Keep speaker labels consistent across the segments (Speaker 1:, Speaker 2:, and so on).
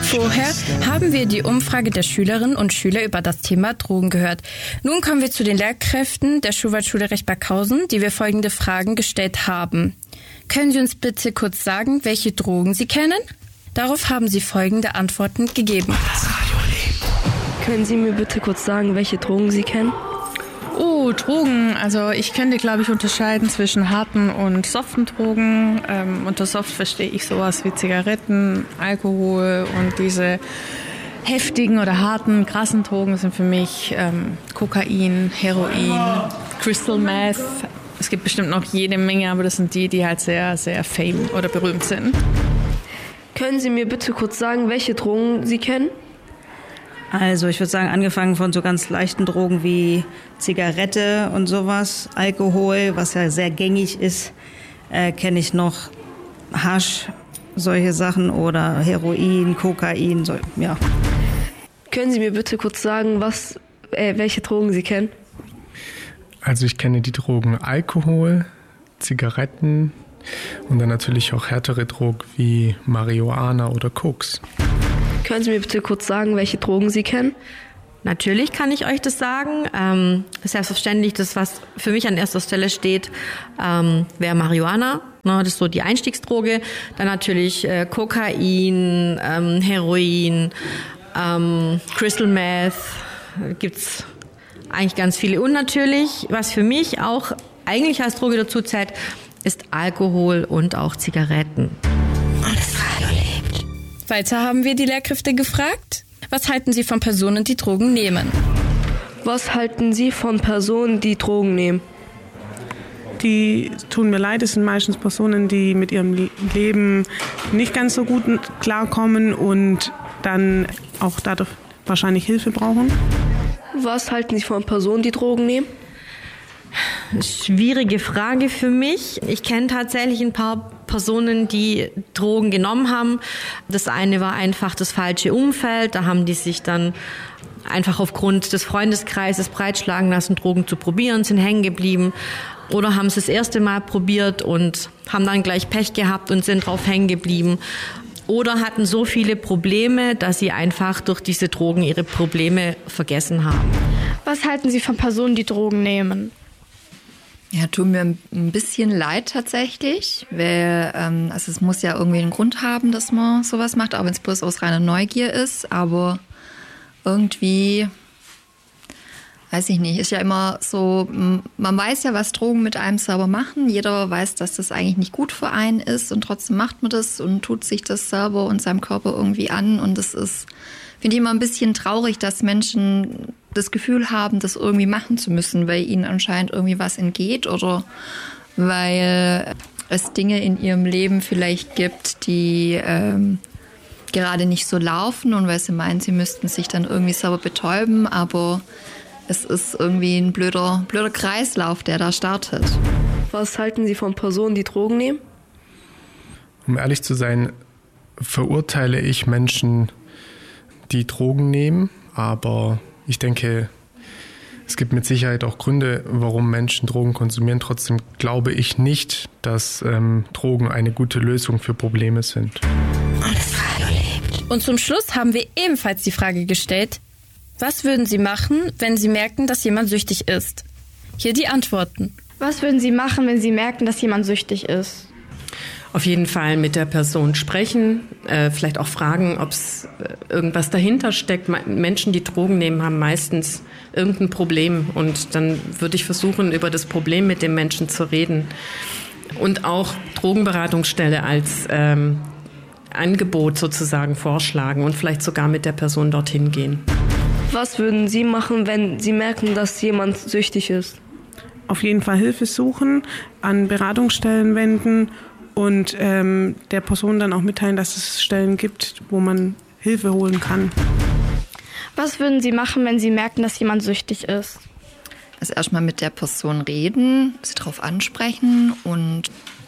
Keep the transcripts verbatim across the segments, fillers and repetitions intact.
Speaker 1: Vorher haben wir die Umfrage der Schülerinnen und Schüler über das Thema Drogen gehört. Nun kommen wir zu den Lehrkräften der Schulwaldschule Rechberghausen, die wir folgende Fragen gestellt haben. Können Sie uns bitte kurz sagen, welche Drogen Sie kennen? Darauf haben Sie folgende Antworten gegeben.
Speaker 2: Können Sie mir bitte kurz sagen, welche Drogen Sie kennen?
Speaker 3: Oh, Drogen. Also ich könnte, glaube ich, unterscheiden zwischen harten und soften Drogen. Ähm, unter soft verstehe ich sowas wie Zigaretten, Alkohol und diese heftigen oder harten, krassen Drogen sind für mich ähm, Kokain, Heroin, Crystal Meth. Es gibt bestimmt noch jede Menge, aber das sind die, die halt sehr, sehr fame oder berühmt sind.
Speaker 2: Können Sie mir bitte kurz sagen, welche Drogen Sie kennen?
Speaker 4: Also ich würde sagen, angefangen von so ganz leichten Drogen wie Zigarette und sowas, Alkohol, was ja sehr gängig ist, äh, kenne ich noch Hasch, solche Sachen oder Heroin, Kokain, so, ja.
Speaker 2: Können Sie mir bitte kurz sagen, was, äh, welche Drogen Sie kennen?
Speaker 5: Also ich kenne die Drogen Alkohol, Zigaretten und dann natürlich auch härtere Drogen wie Marihuana oder Koks.
Speaker 2: Können Sie mir bitte kurz sagen, welche Drogen Sie kennen?
Speaker 6: Natürlich kann ich euch das sagen. Ähm, selbstverständlich, das, was für mich an erster Stelle steht, ähm, wäre Marihuana. Ne, das ist so die Einstiegsdroge. Dann natürlich äh, Kokain, ähm, Heroin, ähm, Crystal Meth. Gibt's eigentlich ganz viele. Und natürlich, was für mich auch eigentlich als Droge dazu zählt, ist Alkohol und auch Zigaretten.
Speaker 1: Weiter haben wir die Lehrkräfte gefragt. Was halten Sie von Personen, die Drogen nehmen?
Speaker 2: Was halten Sie von Personen, die Drogen nehmen?
Speaker 7: Die tun mir leid, es sind meistens Personen, die mit ihrem Leben nicht ganz so gut klarkommen und dann auch dadurch wahrscheinlich Hilfe brauchen.
Speaker 2: Was halten Sie von Personen, die Drogen nehmen?
Speaker 6: Schwierige Frage für mich. Ich kenne tatsächlich ein paar Personen, die Drogen genommen haben. Das eine war einfach das falsche Umfeld. Da haben die sich dann einfach aufgrund des Freundeskreises breitschlagen lassen, Drogen zu probieren, sind hängen geblieben. Oder haben es das erste Mal probiert und haben dann gleich Pech gehabt und sind drauf hängen geblieben. Oder hatten so viele Probleme, dass sie einfach durch diese Drogen ihre Probleme vergessen haben.
Speaker 8: Was halten Sie von Personen, die Drogen nehmen?
Speaker 9: Ja, tut mir ein bisschen leid tatsächlich, weil ähm, also es muss ja irgendwie einen Grund haben, dass man sowas macht, auch wenn es bloß aus reiner Neugier ist. Aber irgendwie, weiß ich nicht, ist ja immer so, man weiß ja, was Drogen mit einem selber machen. Jeder weiß, dass das eigentlich nicht gut für einen ist und trotzdem macht man das und tut sich das selber und seinem Körper irgendwie an. Und das ist, finde ich immer ein bisschen traurig, dass Menschen das Gefühl haben, das irgendwie machen zu müssen, weil ihnen anscheinend irgendwie was entgeht oder weil es Dinge in ihrem Leben vielleicht gibt, die ähm, gerade nicht so laufen und weil sie meinen, sie müssten sich dann irgendwie selber betäuben, aber es ist irgendwie ein blöder, blöder Kreislauf, der da startet.
Speaker 2: Was halten Sie von Personen, die Drogen nehmen?
Speaker 5: Um ehrlich zu sein, verurteile ich Menschen, die Drogen nehmen, aber ich denke, es gibt mit Sicherheit auch Gründe, warum Menschen Drogen konsumieren. Trotzdem glaube ich nicht, dass ähm, Drogen eine gute Lösung für Probleme sind.
Speaker 1: Und zum Schluss haben wir ebenfalls die Frage gestellt, was würden Sie machen, wenn Sie merken, dass jemand süchtig ist? Hier die Antworten.
Speaker 8: Was würden Sie machen, wenn Sie merken, dass jemand süchtig ist?
Speaker 10: Auf jeden Fall mit der Person sprechen, äh, vielleicht auch fragen, ob es irgendwas dahinter steckt. Menschen, die Drogen nehmen, haben meistens irgendein Problem und dann würde ich versuchen, über das Problem mit dem Menschen zu reden und auch Drogenberatungsstelle als ähm, Angebot sozusagen vorschlagen und vielleicht sogar mit der Person dorthin gehen.
Speaker 2: Was würden Sie machen, wenn Sie merken, dass jemand süchtig ist?
Speaker 7: Auf jeden Fall Hilfe suchen, an Beratungsstellen wenden und ähm, der Person dann auch mitteilen, dass es Stellen gibt, wo man Hilfe holen kann.
Speaker 8: Was würden Sie machen, wenn Sie merken, dass jemand süchtig ist?
Speaker 9: Also erstmal mit der Person reden, sie darauf ansprechen und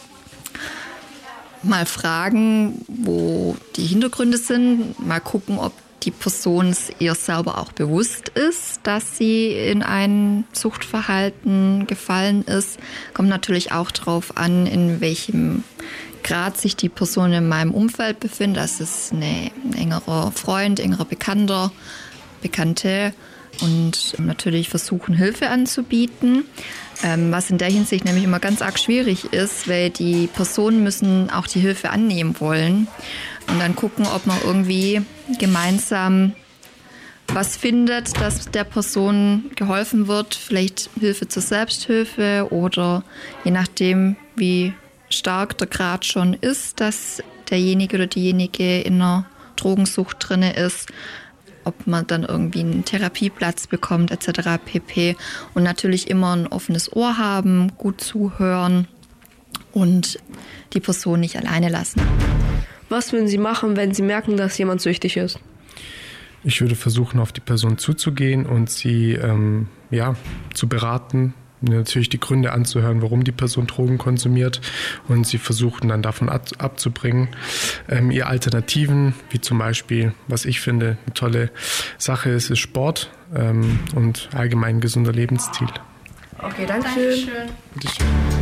Speaker 9: mal fragen, wo die Hintergründe sind, mal gucken, ob die Person es ihr selber auch bewusst ist, dass sie in ein Suchtverhalten gefallen ist. Kommt natürlich auch darauf an, in welchem Grad sich die Person in meinem Umfeld befindet. Das ist eine, ein engerer Freund, engerer Bekannter, Bekannte und natürlich versuchen, Hilfe anzubieten. Ähm, was in der Hinsicht nämlich immer ganz arg schwierig ist, weil die Personen müssen auch die Hilfe annehmen wollen und dann gucken, ob man irgendwie gemeinsam was findet, dass der Person geholfen wird, vielleicht Hilfe zur Selbsthilfe oder je nachdem, wie stark der Grad schon ist, dass derjenige oder diejenige in einer Drogensucht drin ist, ob man dann irgendwie einen Therapieplatz bekommt et cetera pp. Und natürlich immer ein offenes Ohr haben, gut zuhören und die Person nicht alleine lassen.
Speaker 2: Was würden Sie machen, wenn Sie merken, dass jemand süchtig ist?
Speaker 5: Ich würde versuchen, auf die Person zuzugehen und sie ähm, ja, zu beraten, natürlich die Gründe anzuhören, warum die Person Drogen konsumiert und sie versuchen dann davon ab, abzubringen. Ähm, ihr Alternativen, wie zum Beispiel, was ich finde, eine tolle Sache ist, ist Sport ähm, und allgemein ein gesunder Lebensstil.
Speaker 2: Okay, danke schön.
Speaker 5: Bitteschön.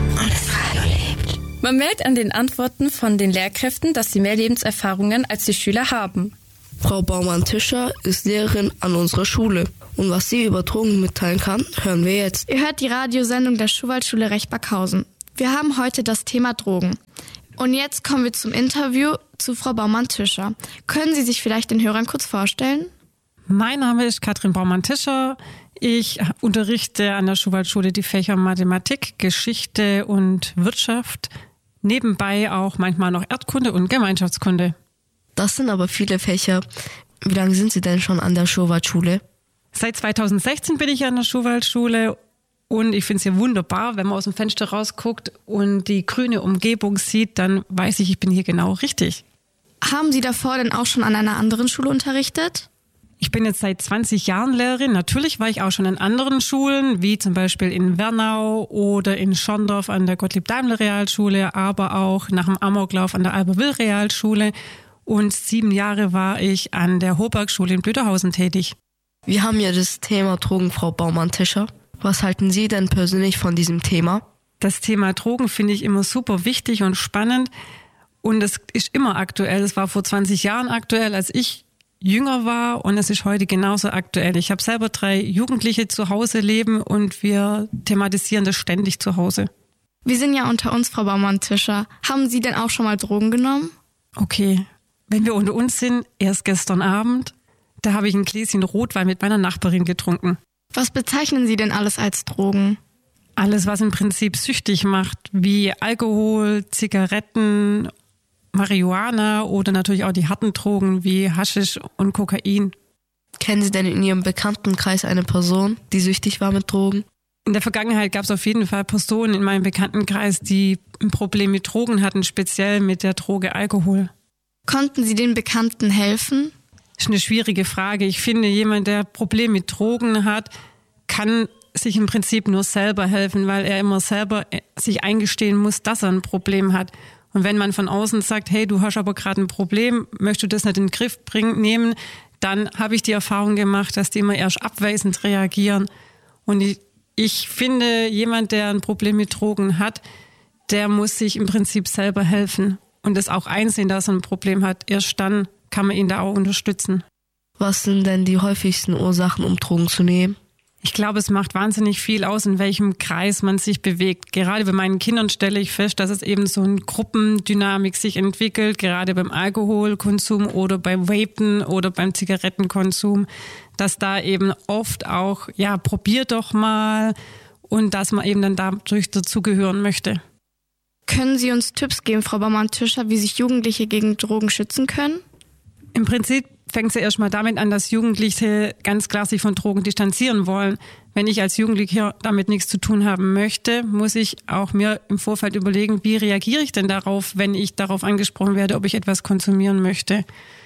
Speaker 1: Man merkt an den Antworten von den Lehrkräften, dass sie mehr Lebenserfahrungen als die Schüler haben.
Speaker 11: Frau Baumann-Tischer ist Lehrerin an unserer Schule. Und was sie über Drogen mitteilen kann, hören wir jetzt.
Speaker 8: Ihr hört die Radiosendung der Schuwaldschule Rechberghausen. Wir haben heute das Thema Drogen. Und jetzt kommen wir zum Interview zu Frau Baumann-Tischer. Können Sie sich vielleicht den Hörern kurz vorstellen?
Speaker 12: Mein Name ist Katrin Baumann-Tischer. Ich unterrichte an der Schuwaldschule die Fächer Mathematik, Geschichte und Wirtschaft. Nebenbei auch manchmal noch Erdkunde und Gemeinschaftskunde.
Speaker 11: Das sind aber viele Fächer. Wie lange sind Sie denn schon an der Schuwaldschule?
Speaker 12: Seit zweitausendsechzehn bin ich an der Schuwaldschule und ich finde es hier wunderbar, wenn man aus dem Fenster rausguckt und die grüne Umgebung sieht, dann weiß ich, ich bin hier genau richtig.
Speaker 8: Haben Sie davor denn auch schon an einer anderen Schule unterrichtet?
Speaker 12: Ich bin jetzt seit zwanzig Jahren Lehrerin. Natürlich war ich auch schon an anderen Schulen, wie zum Beispiel in Wernau oder in Schorndorf an der Gottlieb-Daimler-Realschule, aber auch nach dem Amoklauf an der Alberwill-Realschule. Und sieben Jahre war ich an der Hochbergschule in Blüderhausen tätig.
Speaker 11: Wir haben ja das Thema Drogen, Frau Baumann-Tischer. Was halten Sie denn persönlich von diesem Thema?
Speaker 12: Das Thema Drogen finde ich immer super wichtig und spannend. Und es ist immer aktuell. Es war vor zwanzig Jahren aktuell, als ich jünger war. Und es ist heute genauso aktuell. Ich habe selber drei Jugendliche zu Hause leben und wir thematisieren das ständig zu Hause.
Speaker 8: Wir sind ja unter uns, Frau Baumann-Tischer. Haben Sie denn auch schon mal Drogen genommen?
Speaker 12: Okay. Wenn wir unter uns sind, erst gestern Abend, da habe ich ein Gläschen Rotwein mit meiner Nachbarin getrunken.
Speaker 8: Was bezeichnen Sie denn alles als Drogen?
Speaker 12: Alles, was im Prinzip süchtig macht, wie Alkohol, Zigaretten, Marihuana oder natürlich auch die harten Drogen wie Haschisch und Kokain.
Speaker 11: Kennen Sie denn in Ihrem Bekanntenkreis eine Person, die süchtig war mit Drogen?
Speaker 12: In der Vergangenheit gab es auf jeden Fall Personen in meinem Bekanntenkreis, die ein Problem mit Drogen hatten, speziell mit der Droge Alkohol.
Speaker 8: Konnten Sie den Bekannten helfen?
Speaker 12: Das ist eine schwierige Frage. Ich finde, jemand, der Probleme mit Drogen hat, kann sich im Prinzip nur selber helfen, weil er immer selber sich eingestehen muss, dass er ein Problem hat. Und wenn man von außen sagt, hey, du hast aber gerade ein Problem, möchtest du das nicht in den Griff bringen, nehmen, dann habe ich die Erfahrung gemacht, dass die immer erst abweisend reagieren. Und ich, ich finde, jemand, der ein Problem mit Drogen hat, der muss sich im Prinzip selber helfen. Und das auch einsehen, dass er ein Problem hat. Erst dann kann man ihn da auch unterstützen.
Speaker 11: Was sind denn die häufigsten Ursachen, um Drogen zu nehmen?
Speaker 12: Ich glaube, es macht wahnsinnig viel aus, in welchem Kreis man sich bewegt. Gerade bei meinen Kindern stelle ich fest, dass es eben so eine Gruppendynamik sich entwickelt, gerade beim Alkoholkonsum oder beim Vapen oder beim Zigarettenkonsum, dass da eben oft auch, ja, probier doch mal und dass man eben dann dadurch dazugehören möchte.
Speaker 8: Können Sie uns Tipps geben, Frau Baumann-Tischer, wie sich Jugendliche gegen Drogen schützen können?
Speaker 12: Im Prinzip fängt es ja erstmal damit an, dass Jugendliche ganz klar sich von Drogen distanzieren wollen. Wenn ich als Jugendlicher damit nichts zu tun haben möchte, muss ich auch mir im Vorfeld überlegen, wie reagiere ich denn darauf, wenn ich darauf angesprochen werde, ob ich etwas konsumieren möchte.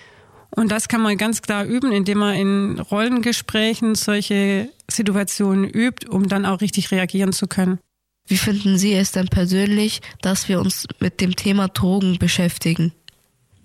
Speaker 12: Und das kann man ganz klar üben, indem man in Rollengesprächen solche Situationen übt, um dann auch richtig reagieren zu können.
Speaker 11: Wie finden Sie es denn persönlich, dass wir uns mit dem Thema Drogen beschäftigen?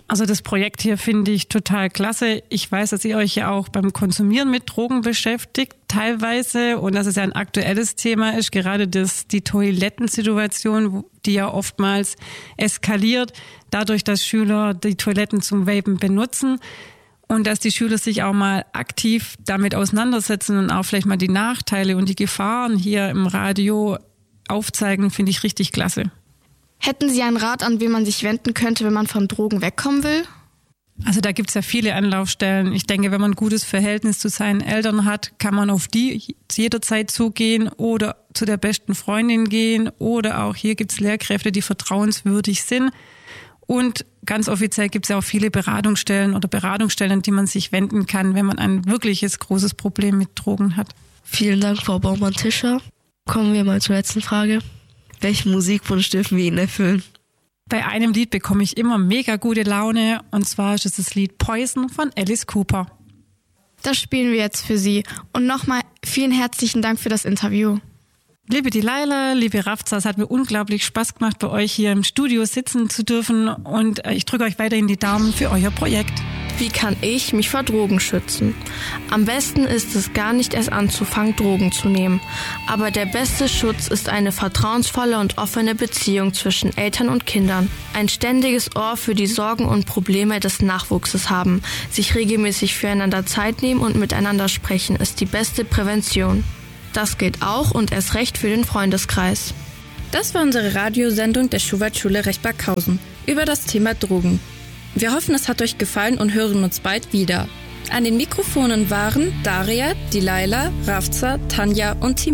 Speaker 12: Also das Projekt hier finde ich total klasse. Ich weiß, dass ihr euch ja auch beim Konsumieren mit Drogen beschäftigt, teilweise, und dass es ja ein aktuelles Thema ist, gerade das, die Toilettensituation, die ja oftmals eskaliert, dadurch, dass Schüler die Toiletten zum Vapen benutzen und dass die Schüler sich auch mal aktiv damit auseinandersetzen und auch vielleicht mal die Nachteile und die Gefahren hier im Radio aufzeigen, finde ich richtig klasse.
Speaker 8: Hätten Sie einen Rat, an wen man sich wenden könnte, wenn man von Drogen wegkommen will?
Speaker 12: Also da gibt es ja viele Anlaufstellen. Ich denke, wenn man ein gutes Verhältnis zu seinen Eltern hat, kann man auf die jederzeit zugehen oder zu der besten Freundin gehen. Oder auch hier gibt es Lehrkräfte, die vertrauenswürdig sind. Und ganz offiziell gibt es ja auch viele Beratungsstellen oder Beratungsstellen, an die man sich wenden kann, wenn man ein wirkliches großes Problem mit Drogen hat.
Speaker 11: Vielen Dank, Frau Baumann-Tischer. Kommen wir mal zur letzten Frage. Welchen Musikwunsch dürfen wir Ihnen erfüllen?
Speaker 12: Bei einem Lied bekomme ich immer mega gute Laune, und zwar ist es das Lied Poison von Alice Cooper.
Speaker 8: Das spielen wir jetzt für Sie. Und nochmal vielen herzlichen Dank für das Interview.
Speaker 12: Liebe Delilah, liebe Rafza, es hat mir unglaublich Spaß gemacht, bei euch hier im Studio sitzen zu dürfen, und ich drücke euch weiterhin die Daumen für euer Projekt.
Speaker 11: Wie kann ich mich vor Drogen schützen? Am besten ist es, gar nicht erst anzufangen, Drogen zu nehmen. Aber der beste Schutz ist eine vertrauensvolle und offene Beziehung zwischen Eltern und Kindern. Ein ständiges Ohr für die Sorgen und Probleme des Nachwuchses haben. Sich regelmäßig füreinander Zeit nehmen und miteinander sprechen ist die beste Prävention. Das gilt auch und erst recht für den Freundeskreis.
Speaker 1: Das war unsere Radiosendung der Schubertschule Rechberghausen über das Thema Drogen. Wir hoffen, es hat euch gefallen und hören uns bald wieder. An den Mikrofonen waren Daria, Delilah, Rafza, Tanja und Tim.